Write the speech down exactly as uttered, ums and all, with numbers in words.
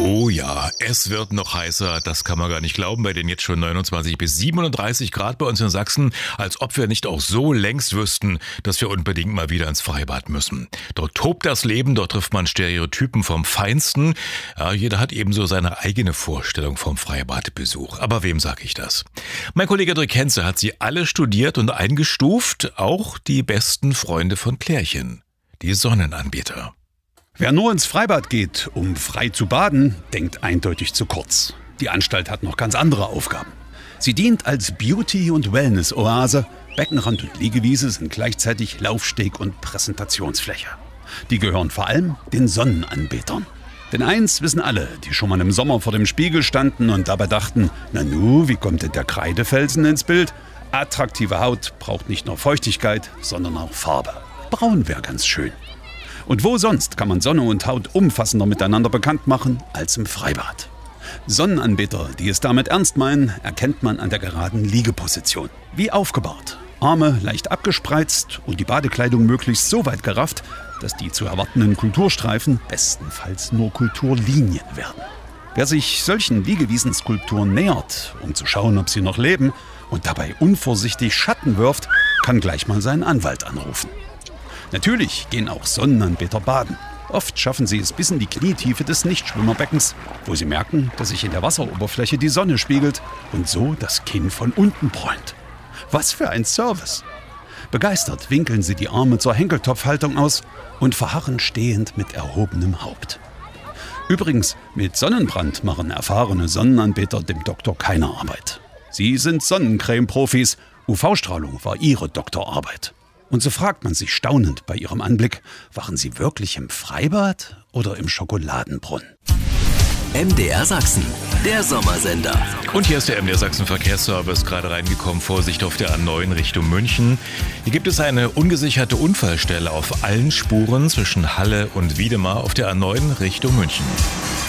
Oh ja, es wird noch heißer, das kann man gar nicht glauben, bei den jetzt schon neunundzwanzig bis siebenunddreißig Grad bei uns in Sachsen, als ob wir nicht auch so längst wüssten, dass wir unbedingt mal wieder ins Freibad müssen. Dort tobt das Leben, dort trifft man Stereotypen vom Feinsten. Ja, jeder hat ebenso seine eigene Vorstellung vom Freibadbesuch. Aber wem sage ich das? Mein Kollege Dirk Henze hat sie alle studiert und eingestuft, auch die besten Freunde von Klärchen, die Sonnenanbeter. Wer nur ins Freibad geht, um frei zu baden, denkt eindeutig zu kurz. Die Anstalt hat noch ganz andere Aufgaben. Sie dient als Beauty- und Wellness-Oase. Beckenrand und Liegewiese sind gleichzeitig Laufsteg und Präsentationsfläche. Die gehören vor allem den Sonnenanbetern. Denn eins wissen alle, die schon mal im Sommer vor dem Spiegel standen und dabei dachten, na nu, wie kommt denn der Kreidefelsen ins Bild? Attraktive Haut braucht nicht nur Feuchtigkeit, sondern auch Farbe. Braun wäre ganz schön. Und wo sonst kann man Sonne und Haut umfassender miteinander bekannt machen als im Freibad? Sonnenanbeter, die es damit ernst meinen, erkennt man an der geraden Liegeposition. Wie aufgebaut. Arme leicht abgespreizt und die Badekleidung möglichst so weit gerafft, dass die zu erwartenden Kulturstreifen bestenfalls nur Kulturlinien werden. Wer sich solchen Liegewiesenskulpturen nähert, um zu schauen, ob sie noch leben, und dabei unvorsichtig Schatten wirft, kann gleich mal seinen Anwalt anrufen. Natürlich gehen auch Sonnenanbeter baden. Oft schaffen sie es bis in die Knietiefe des Nichtschwimmerbeckens, wo sie merken, dass sich in der Wasseroberfläche die Sonne spiegelt und so das Kinn von unten bräunt. Was für ein Service! Begeistert winkeln sie die Arme zur Henkeltopfhaltung aus und verharren stehend mit erhobenem Haupt. Übrigens, mit Sonnenbrand machen erfahrene Sonnenanbeter dem Doktor keine Arbeit. Sie sind Sonnencreme-Profis. U V-Strahlung war ihre Doktorarbeit. Und so fragt man sich staunend bei ihrem Anblick, waren sie wirklich im Freibad oder im Schokoladenbrunnen? M D R Sachsen, der Sommersender. Und hier ist der M D R Sachsen Verkehrsservice gerade reingekommen. Vorsicht auf der A neun Richtung München. Hier gibt es eine ungesicherte Unfallstelle auf allen Spuren zwischen Halle und Wiedemar auf der A neun Richtung München.